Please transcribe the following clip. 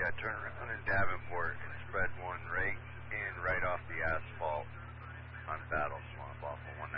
Yeah, turn around in Davenport and spread one right in, right off the asphalt on Battle Swamp off of 190.